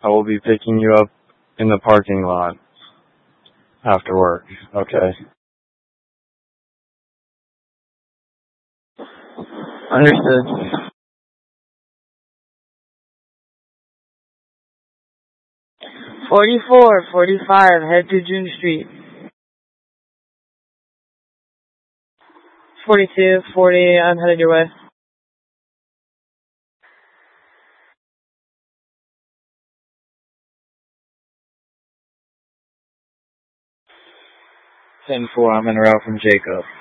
I will be picking you up in the parking lot after work. Okay. Understood. 44, 45, head to June Street. 42, 40, I'm headed your way. Ten four. I'm en route from Jacob.